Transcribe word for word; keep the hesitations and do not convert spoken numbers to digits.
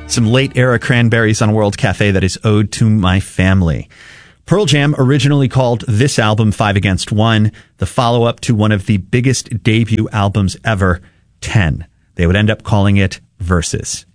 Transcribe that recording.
Some late era Cranberries on World Cafe that is Ode to My Family. Pearl Jam originally called this album Five Against One, the follow-up to one of the biggest debut albums ever, Ten. They would end up calling it Versus.